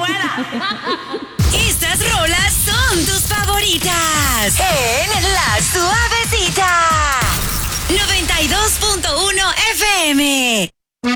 Estas rolas son tus favoritas. En La Suavecita. 92.1 FM.